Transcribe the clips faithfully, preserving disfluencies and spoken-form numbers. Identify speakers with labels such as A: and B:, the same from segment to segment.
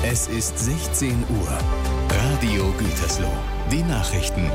A: Es ist sechzehn Uhr. Radio Gütersloh. Die Nachrichten.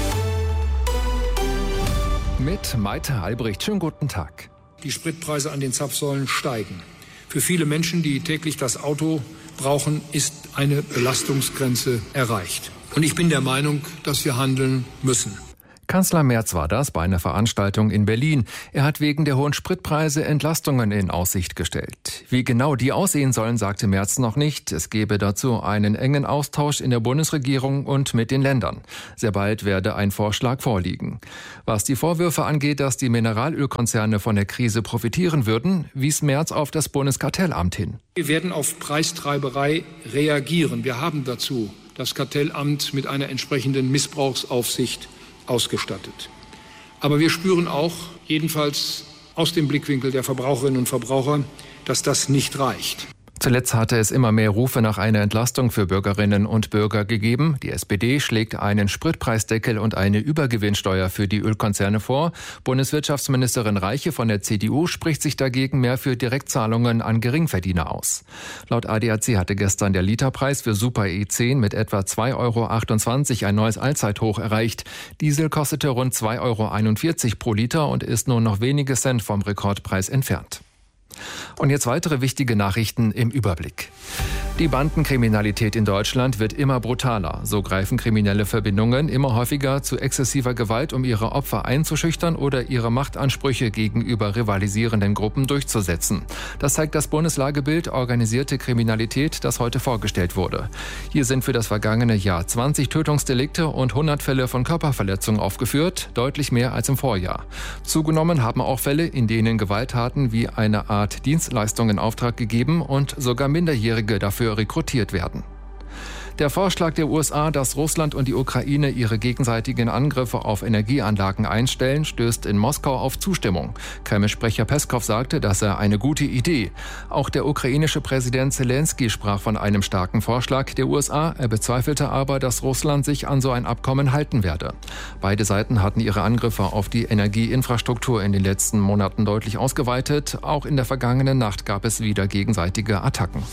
B: Mit Maite Albrecht. Schönen guten Tag.
C: Die Spritpreise an den Zapfsäulen steigen. Für viele Menschen, die täglich das Auto brauchen, ist eine Belastungsgrenze erreicht. Und ich bin der Meinung, dass wir handeln müssen.
B: Kanzler Merz war das bei einer Veranstaltung in Berlin. Er hat wegen der hohen Spritpreise Entlastungen in Aussicht gestellt. Wie genau die aussehen sollen, sagte Merz noch nicht. Es gebe dazu einen engen Austausch in der Bundesregierung und mit den Ländern. Sehr bald werde ein Vorschlag vorliegen. Was die Vorwürfe angeht, dass die Mineralölkonzerne von der Krise profitieren würden, wies Merz auf das Bundeskartellamt hin.
C: Wir werden auf Preistreiberei reagieren. Wir haben dazu das Kartellamt mit einer entsprechenden Missbrauchsaufsicht ausgestattet. Aber wir spüren auch, jedenfalls aus dem Blickwinkel der Verbraucherinnen und Verbraucher, dass das nicht reicht.
B: Zuletzt hatte es immer mehr Rufe nach einer Entlastung für Bürgerinnen und Bürger gegeben. Die S P D schlägt einen Spritpreisdeckel und eine Übergewinnsteuer für die Ölkonzerne vor. Bundeswirtschaftsministerin Reiche von der C D U spricht sich dagegen mehr für Direktzahlungen an Geringverdiener aus. Laut A D A C hatte gestern der Literpreis für Super E zehn mit etwa zwei Euro achtundzwanzig ein neues Allzeithoch erreicht. Diesel kostete rund zwei Euro einundvierzig pro Liter und ist nur noch wenige Cent vom Rekordpreis entfernt. Und jetzt weitere wichtige Nachrichten im Überblick. Die Bandenkriminalität in Deutschland wird immer brutaler. So greifen kriminelle Verbindungen immer häufiger zu exzessiver Gewalt, um ihre Opfer einzuschüchtern oder ihre Machtansprüche gegenüber rivalisierenden Gruppen durchzusetzen. Das zeigt das Bundeslagebild Organisierte Kriminalität, das heute vorgestellt wurde. Hier sind für das vergangene Jahr zwanzig Tötungsdelikte und hundert Fälle von Körperverletzung aufgeführt, deutlich mehr als im Vorjahr. Zugenommen haben auch Fälle, in denen Gewalttaten wie eine Art Dienstleistung in Auftrag gegeben und sogar Minderjährige dafür rekrutiert werden. Der Vorschlag der U S A, dass Russland und die Ukraine ihre gegenseitigen Angriffe auf Energieanlagen einstellen, stößt in Moskau auf Zustimmung. Kreml-Sprecher Peskow sagte, das sei eine gute Idee. Auch der ukrainische Präsident Zelensky sprach von einem starken Vorschlag der U S A. Er bezweifelte aber, dass Russland sich an so ein Abkommen halten werde. Beide Seiten hatten ihre Angriffe auf die Energieinfrastruktur in den letzten Monaten deutlich ausgeweitet. Auch in der vergangenen Nacht gab es wieder gegenseitige Attacken.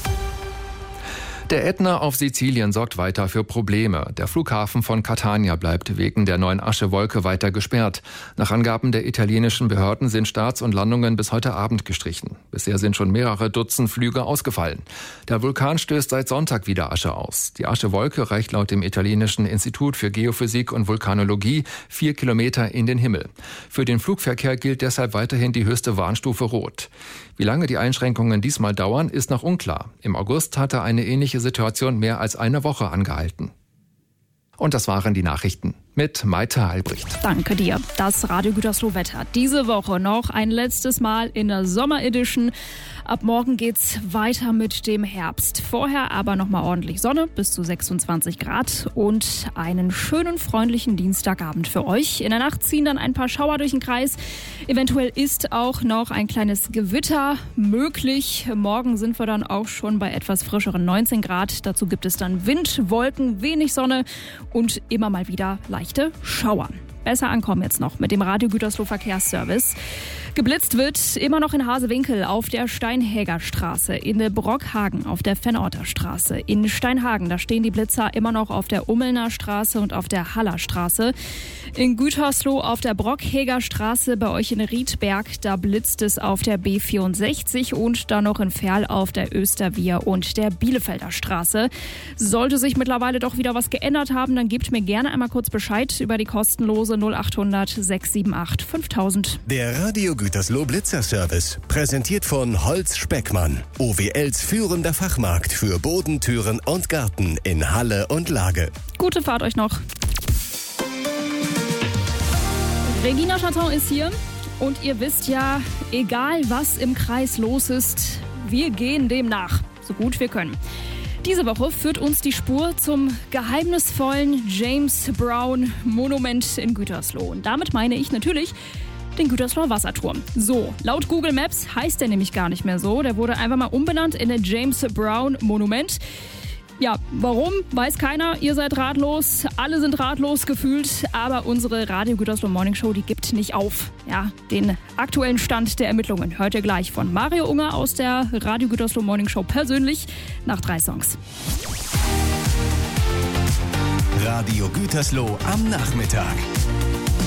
B: Der Ätna auf Sizilien sorgt weiter für Probleme. Der Flughafen von Catania bleibt wegen der neuen Aschewolke weiter gesperrt. Nach Angaben der italienischen Behörden sind Starts und Landungen bis heute Abend gestrichen. Bisher sind schon mehrere Dutzend Flüge ausgefallen. Der Vulkan stößt seit Sonntag wieder Asche aus. Die Aschewolke reicht laut dem italienischen Institut für Geophysik und Vulkanologie vier Kilometer in den Himmel. Für den Flugverkehr gilt deshalb weiterhin die höchste Warnstufe Rot. Wie lange die Einschränkungen diesmal dauern, ist noch unklar. Im August hatte eine ähnliche Situation mehr als eine Woche angehalten. Und das waren die Nachrichten mit Maite Albrecht.
D: Danke dir. Das Radio Gütersloh Wetter. Diese Woche noch ein letztes Mal in der Sommeredition. Ab morgen geht's weiter mit dem Herbst. Vorher aber nochmal ordentlich Sonne, bis zu sechsundzwanzig Grad und einen schönen, freundlichen Dienstagabend für euch. In der Nacht ziehen dann ein paar Schauer durch den Kreis. Eventuell ist auch noch ein kleines Gewitter möglich. Morgen sind wir dann auch schon bei etwas frischeren neunzehn Grad. Dazu gibt es dann Wind, Wolken, wenig Sonne und immer mal wieder leichte Schauer. Besser ankommen jetzt noch mit dem Radio Gütersloh Verkehrsservice. Geblitzt wird immer noch in Hasewinkel auf der Steinhägerstraße, in Brockhagen auf der Vennorter Straße. In Steinhagen, da stehen die Blitzer immer noch auf der Ummelner Straße und auf der Haller Straße. In Gütersloh auf der Brockhägerstraße, bei euch in Riedberg, da blitzt es auf der B vierundsechzig und dann noch in Ferl auf der Österwier und der Bielefelder Straße. Sollte sich mittlerweile doch wieder was geändert haben, dann gebt mir gerne einmal kurz Bescheid über die kostenlose null achthundert sechs sieben acht fünftausend.
A: Der Radio Gütersloh Blitzerservice, präsentiert von Holz Speckmann, O W Ls führender Fachmarkt für Boden, Türen und Garten in Halle und Lage.
D: Gute Fahrt euch noch. Regina Chaton ist hier und ihr wisst ja, egal was im Kreis los ist, wir gehen dem nach, so gut wir können. Diese Woche führt uns die Spur zum geheimnisvollen James Brown Monument in Gütersloh. Und damit meine ich natürlich den Gütersloher Wasserturm. So, laut Google Maps heißt der nämlich gar nicht mehr so. Der wurde einfach mal umbenannt in den James Brown Monument. Ja, warum, weiß keiner. Ihr seid ratlos, alle sind ratlos gefühlt, aber unsere Radio Gütersloh Morning Show, die gibt nicht auf. Ja, den aktuellen Stand der Ermittlungen hört ihr gleich von Mario Unger aus der Radio Gütersloh Morning Show persönlich nach drei Songs.
A: Radio Gütersloh am Nachmittag.